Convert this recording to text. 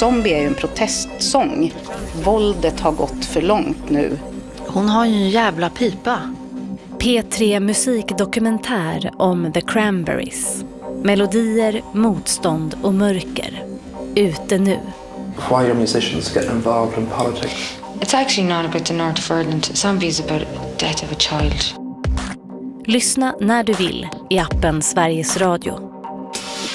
Zombie är ju en protestsång. Våldet har gått för långt nu. Hon har ju en jävla pipa. P3 musikdokumentär om The Cranberries. Melodier, motstånd och mörker. Ute nu. Why are musicians getting involved in politics? It's actually not about the north of Ireland. Zombie is about the death of a child. Lyssna när du vill i appen Sveriges Radio.